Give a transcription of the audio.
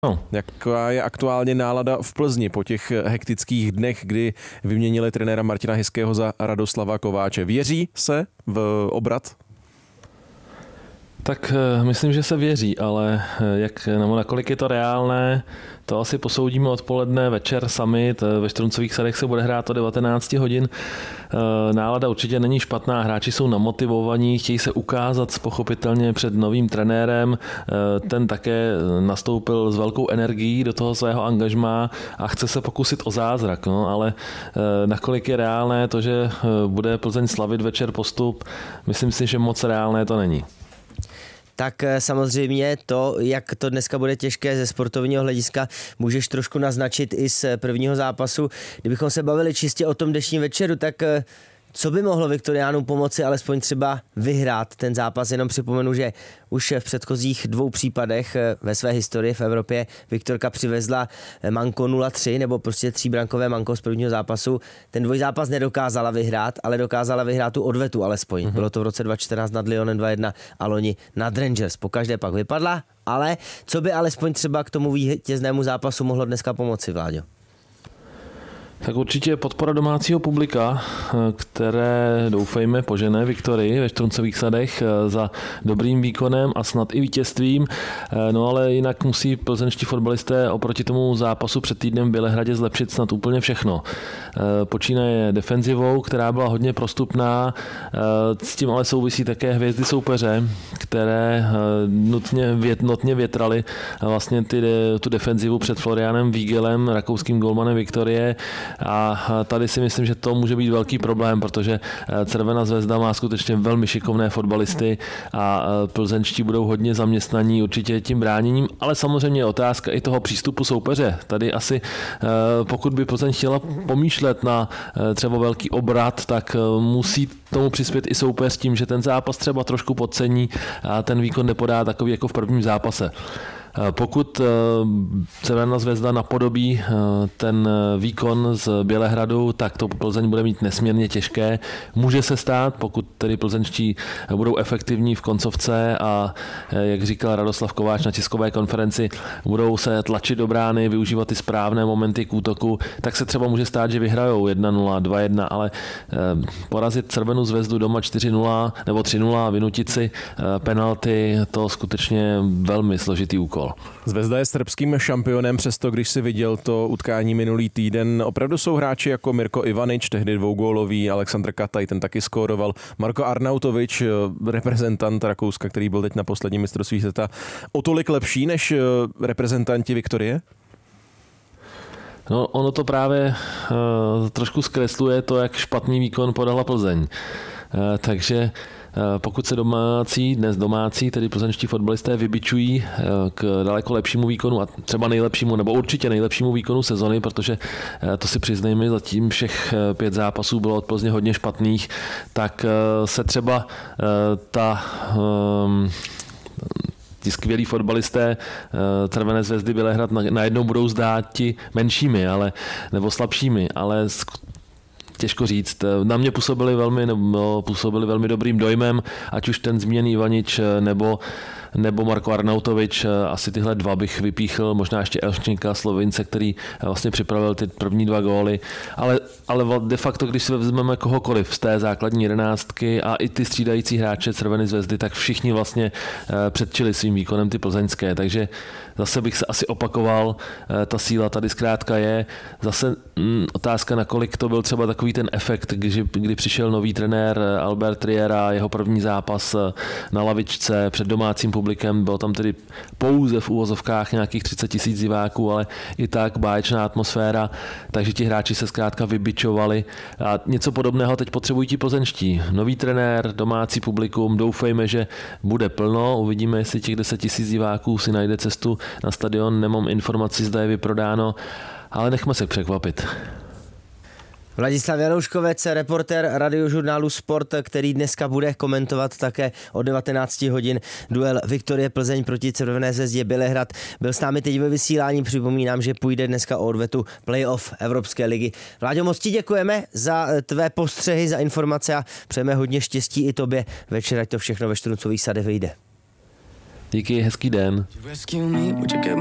No, jaká je aktuálně nálada v Plzni po těch hektických dnech, kdy vyměnili trenéra Martina Hyského za Radoslava Kováče? Věří se v obrat? Tak myslím, že se věří, ale nakolik je to reálné, to asi posoudíme odpoledne, večer summit, ve Štruncových sadech se bude hrát o 19 hodin. Nálada určitě není špatná, hráči jsou namotivovaní, chtějí se ukázat pochopitelně před novým trenérem, ten také nastoupil s velkou energií do toho svého angažmá a chce se pokusit o zázrak, no, ale nakolik je reálné to, že bude Plzeň slavit večer postup, myslím si, že moc reálné to není. Tak samozřejmě to, jak to dneska bude těžké ze sportovního hlediska, můžeš trošku naznačit i z prvního zápasu. Kdybychom se bavili čistě o tom dnešním večeru, tak co by mohlo Viktoriánům pomoci alespoň třeba vyhrát ten zápas? Jenom připomenu, že už v předchozích 2 případech ve své historii v Evropě Viktorka přivezla manko 0-3, nebo prostě 3brankové manko z prvního zápasu. Ten dvojzápas nedokázala vyhrát, ale dokázala vyhrát tu odvetu alespoň. Bylo to v roce 2014 nad Lyonem 2-1 a loni nad Rangers. Pokaždé pak vypadla, ale co by alespoň třeba k tomu vítěznému zápasu mohlo dneska pomoci, Vláďo? Tak určitě podpora domácího publika, které doufejme požene Viktorii ve Štruncových sadech za dobrým výkonem a snad i vítězstvím. No ale jinak musí plzeňští fotbalisté oproti tomu zápasu před týdnem v Bělehradě zlepšit snad úplně všechno. Počínaje defenzivou, která byla hodně prostupná, s tím ale souvisí také hvězdy soupeře, které notně větraly vlastně tu defenzivu před Florianem Wiegelem, rakouským golmanem Viktorie. A tady si myslím, že to může být velký problém, protože Červená zvezda má skutečně velmi šikovné fotbalisty a plzeňští budou hodně zaměstnaní určitě tím bráněním, ale samozřejmě je otázka i toho přístupu soupeře. Tady asi pokud by Plzeň chtěla pomýšlet na třeba velký obrat, tak musí tomu přispět i soupeř tím, že ten zápas třeba trošku podcení a ten výkon nepodá takový jako v prvním zápase. Pokud Červená zvezda napodobí ten výkon z Bělehradu, tak to Plzeň bude mít nesmírně těžké. Může se stát, pokud tedy plzeňští budou efektivní v koncovce a, jak říkal Radoslav Kováč na tiskové konferenci, budou se tlačit do brány, využívat ty správné momenty k útoku, tak se třeba může stát, že vyhrajou 1-0, 2-1, ale porazit Červenou zvezdu doma 4-0 nebo 3-0 a vynutit si penalty, to skutečně velmi složitý úkol. Zvezda je srbským šampionem, přesto když si viděl to utkání minulý týden, opravdu jsou hráči jako Mirko Ivanič, tehdy 2gólový, Aleksandr Kataj, ten taky skóroval, Marko Arnautovič, reprezentant Rakouska, který byl teď na posledním mistrovství světa, o tolik lepší než reprezentanti Viktorie? No, ono to právě trošku zkresluje to, jak špatný výkon podala Plzeň. Takže pokud se dnes domácí, tedy plzeňští fotbalisté vybičují k daleko lepšímu výkonu a třeba nejlepšímu, nebo určitě nejlepšímu výkonu sezony, protože to si přiznejme, zatím všech 5 zápasů bylo od Plzně hodně špatných, tak se třeba ti skvělí fotbalisté Červené zvezdy Bělehrad najednou budou zdáti menšími, nebo slabšími, ale těžko říct. Na mě působili velmi dobrým dojmem, ať už ten zmíněný Ivanič nebo Marko Arnautovič, asi tyhle 2 bych vypíchl, možná ještě Elščinka, Slovince, který vlastně připravil ty první 2 góly, ale de facto, když si vezmeme kohokoliv z té základní 11 a i ty střídající hráče Červené zvezdy, tak všichni vlastně předčili svým výkonem ty plzeňské, takže zase bych se asi opakoval, ta síla tady zkrátka je. Zase otázka, nakolik to byl třeba takový ten efekt, kdy přišel nový trenér Albert Riera, jeho první zápas na lavičce před domácím publikem, bylo tam tedy pouze v uvozovkách nějakých 30 000 diváků, ale i tak báječná atmosféra, takže ti hráči se zkrátka vybičovali a něco podobného teď potřebují ti plzeňští. Nový trenér, domácí publikum, doufejme, že bude plno, uvidíme, jestli těch 10 000 diváků si najde cestu na stadion, nemám informaci, zda je vyprodáno, ale nechme se překvapit. Vladislav Janouškovec, reportér radiožurnálu Sport, který dneska bude komentovat také od 19 hodin duel Viktorie Plzeň proti Červené zvezdě Bělehrad. Byl s námi teď ve vysílání, připomínám, že půjde dneska o odvetu playoff Evropské ligy. Vláďo, moc ti děkujeme za tvé postřehy, za informace a přejeme hodně štěstí i tobě. Večer, ať to všechno ve Štruncových sadech vyjde. Díky, hezký den.